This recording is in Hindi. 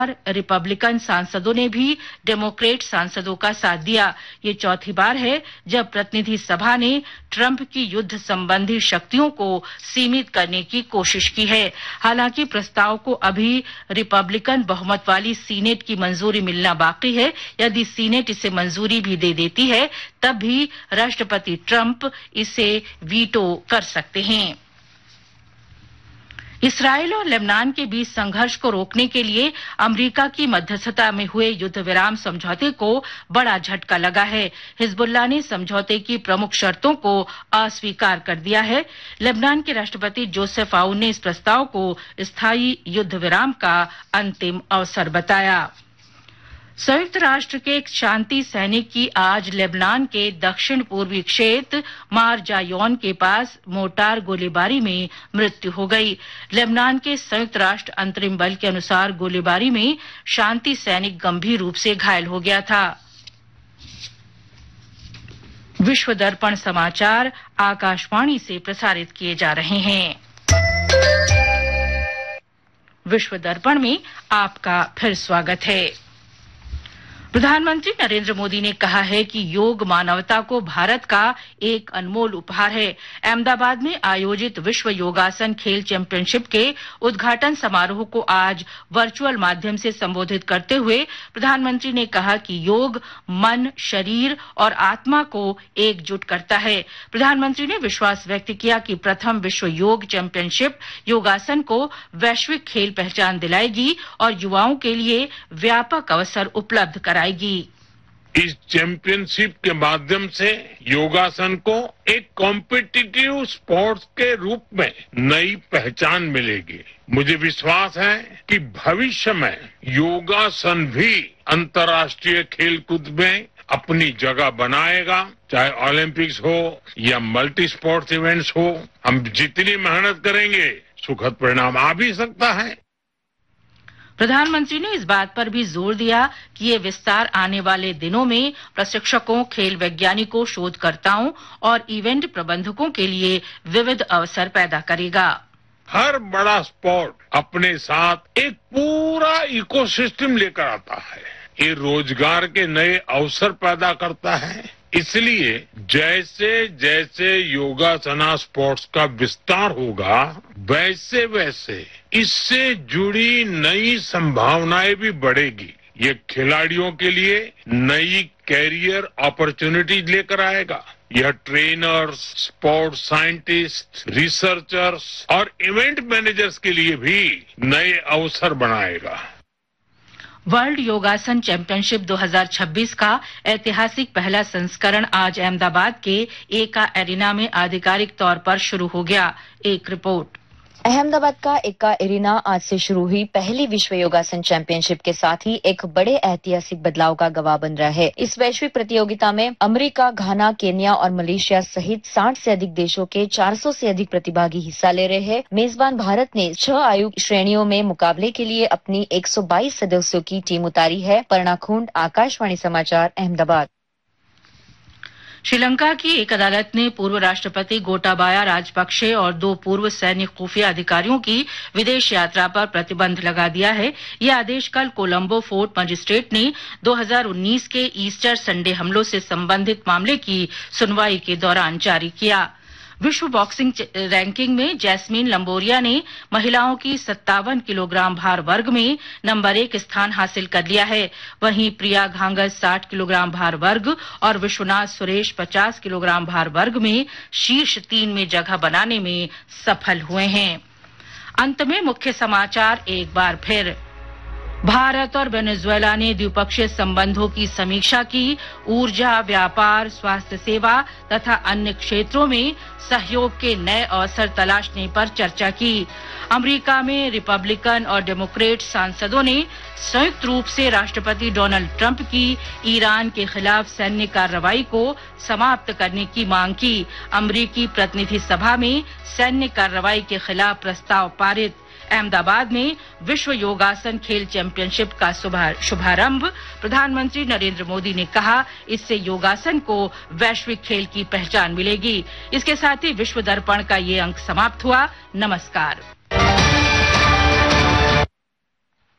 रिपब्लिकन सांसदों ने भी डेमोक्रेट सांसदों का साथ दिया। ये चौथी बार है जब प्रतिनिधि सभा ने ट्रंप की युद्ध संबंधी शक्तियों को सीमित करने की कोशिश की है। हालांकि प्रस्ताव को अभी रिपब्लिकन बहुमत वाली सीनेट की मंजूरी मिलना बाकी है। यदि सीनेट इसे मंजूरी भी दे देती है तब भी राष्ट्रपति ट्रंप इसे वीटो कर सकते हैं। इसराइल और लेबनान के बीच संघर्ष को रोकने के लिए अमेरिका की मध्यस्थता में हुए युद्ध विराम समझौते को बड़ा झटका लगा है। हिजबुल्लाह ने समझौते की प्रमुख शर्तों को अस्वीकार कर दिया है। लेबनान के राष्ट्रपति जोसेफ आउन ने इस प्रस्ताव को स्थायी युद्ध विराम का अंतिम अवसर बताया। संयुक्त राष्ट्र के एक शांति सैनिक की आज लेबनान के दक्षिण पूर्वी क्षेत्र मार जायोन के पास मोर्टार गोलीबारी में मृत्यु हो गई। लेबनान के संयुक्त राष्ट्र अंतरिम बल के अनुसार गोलीबारी में शांति सैनिक गंभीर रूप से घायल हो गया था। विश्व दर्पण समाचार आकाशवाणी से प्रसारित किए जा रहे हैं। विश्व दर्पण में आपका फिर स्वागत है। प्रधानमंत्री नरेंद्र मोदी ने कहा है कि योग मानवता को भारत का एक अनमोल उपहार है। अहमदाबाद में आयोजित विश्व योगासन खेल चैंपियनशिप के उद्घाटन समारोह को आज वर्चुअल माध्यम से संबोधित करते हुए प्रधानमंत्री ने कहा कि योग मन, शरीर और आत्मा को एकजुट करता है। प्रधानमंत्री ने विश्वास व्यक्त किया कि प्रथम विश्व योग चैंपियनशिप योगासन को वैश्विक खेल पहचान दिलाएगी और युवाओं के लिए व्यापक अवसर उपलब्ध कराएगी। इस चैंपियनशिप के माध्यम से योगासन को एक कॉम्पिटिटिव स्पोर्ट्स के रूप में नई पहचान मिलेगी। मुझे विश्वास है कि भविष्य में योगासन भी अंतर्राष्ट्रीय खेलकूद में अपनी जगह बनाएगा। चाहे ओलंपिक्स हो या मल्टी स्पोर्ट्स इवेंट्स हो, हम जितनी मेहनत करेंगे सुखद परिणाम आ भी सकता है। प्रधानमंत्री ने इस बात पर भी जोर दिया कि ये विस्तार आने वाले दिनों में प्रशिक्षकों, खेल वैज्ञानिकों, शोधकर्ताओं और इवेंट प्रबंधकों के लिए विविध अवसर पैदा करेगा। हर बड़ा स्पोर्ट अपने साथ एक पूरा इकोसिस्टम लेकर आता है। ये रोजगार के नए अवसर पैदा करता है। इसलिए जैसे जैसे योगासना स्पोर्ट्स का विस्तार होगा वैसे वैसे इससे जुड़ी नई संभावनाएं भी बढ़ेगी। ये खिलाड़ियों के लिए नई कैरियर अपॉर्चुनिटीज लेकर आएगा। यह ट्रेनर्स, स्पोर्ट्स साइंटिस्ट, रिसर्चर्स और इवेंट मैनेजर्स के लिए भी नए अवसर बनाएगा। वर्ल्ड योगासन चैंपियनशिप 2026 का ऐतिहासिक पहला संस्करण आज अहमदाबाद के एका एरिना में आधिकारिक तौर पर शुरू हो गया। एक रिपोर्ट। अहमदाबाद का एका एरिना आज से शुरू हुई पहली विश्व योगासन चैंपियनशिप के साथ ही एक बड़े ऐतिहासिक बदलाव का गवाह बन रहा है। इस वैश्विक प्रतियोगिता में अमेरिका, घाना, केन्या और मलेशिया सहित 60 से अधिक देशों के 400 से अधिक प्रतिभागी हिस्सा ले रहे हैं। मेजबान भारत ने 6 आयु श्रेणियों में मुकाबले के लिए अपनी 122 सदस्यों की टीम उतारी है। पर्णा खुंड, आकाशवाणी समाचार, अहमदाबाद। श्रीलंका की एक अदालत ने पूर्व राष्ट्रपति गोटाबाया राजपक्षे और 2 पूर्व सैन्य खुफिया अधिकारियों की विदेश यात्रा पर प्रतिबंध लगा दिया है। यह आदेश कल कोलंबो फोर्ट मजिस्ट्रेट ने 2019 के ईस्टर संडे हमलों से संबंधित मामले की सुनवाई के दौरान जारी किया। विश्व बॉक्सिंग रैंकिंग में जैस्मीन लंबोरिया ने महिलाओं की 57 किलोग्राम भार वर्ग में नंबर 1 स्थान हासिल कर लिया है। वहीं प्रिया घांगस 60 किलोग्राम भार वर्ग और विश्वनाथ सुरेश 50 किलोग्राम भार वर्ग में शीर्ष 3 में जगह बनाने में सफल हुए हैं। अंत में मुख्य समाचार एक बार फिर। भारत और वेनेजुएला ने द्विपक्षीय संबंधों की समीक्षा की। ऊर्जा, व्यापार, स्वास्थ्य सेवा तथा अन्य क्षेत्रों में सहयोग के नए अवसर तलाशने पर चर्चा की। अमेरिका में रिपब्लिकन और डेमोक्रेट सांसदों ने संयुक्त रूप से राष्ट्रपति डोनाल्ड ट्रंप की ईरान के खिलाफ सैन्य कार्रवाई को समाप्त करने की मांग की। अमेरिकी प्रतिनिधि सभा में सैन्य कार्रवाई के खिलाफ प्रस्ताव पारित। अहमदाबाद में विश्व योगासन खेल चैंपियनशिप का शुभारंभ। प्रधानमंत्री नरेंद्र मोदी ने कहा, इससे योगासन को वैश्विक खेल की पहचान मिलेगी। इसके साथ ही विश्व दर्पण का ये अंक समाप्त हुआ। नमस्कार।